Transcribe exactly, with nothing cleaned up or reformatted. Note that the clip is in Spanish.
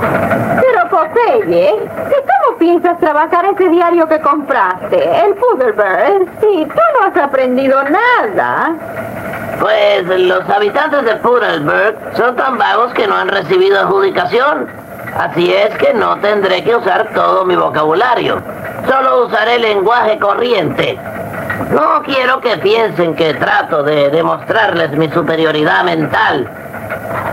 Pero, Popeye, ¿cómo piensas trabajar ese diario que compraste? El Puddleberg. Sí, tú no has aprendido nada. Pues los habitantes de Puddleberg son tan vagos que no han recibido adjudicación. Así es que no tendré que usar todo mi vocabulario. Solo usaré lenguaje corriente. No quiero que piensen que trato de demostrarles mi superioridad mental.